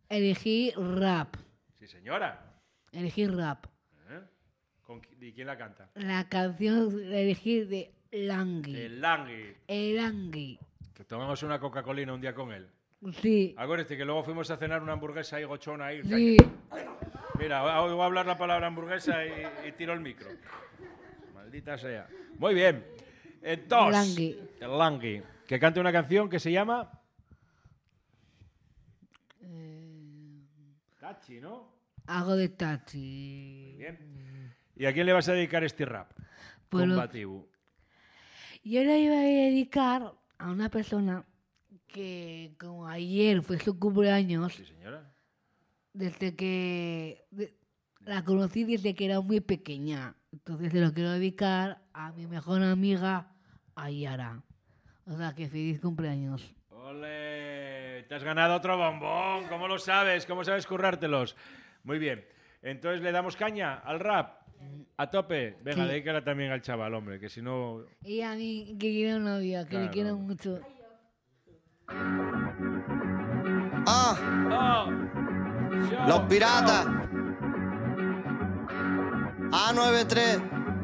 elegí rap. Sí, señora. Elegí rap. ¿Y quién la canta? La canción la elegí de Langui. El Langui. El Langui. Que tomamos una Coca-Colina un día con él. Sí. Acuérdate que luego fuimos a cenar una hamburguesa ahí gochona ahí. Sí. Mira, voy a hablar la palabra hamburguesa y tiro el micro. Maldita sea. Muy bien. Entonces, el Langui, que canta una canción que se llama... Tachi, ¿no? Algo de Tachi. Muy bien. ¿Y a quién le vas a dedicar este rap? Pues Combativo. Yo le iba a dedicar a una persona que, como ayer fue su cumpleaños, Sí, señora. desde que la conocí desde que era muy pequeña. Entonces se lo quiero dedicar a mi mejor amiga, Ayara. O sea, que feliz cumpleaños. ¡Ole! Te has ganado otro bombón. ¿Cómo lo sabes? ¿Cómo sabes currártelos? Muy bien. Entonces le damos caña al rap. A tope. Venga, Sí. dedícala también al chaval, hombre, que si no... Y a mí, que quiero un novio, que Claro. le quiero mucho. Los piratas. A93.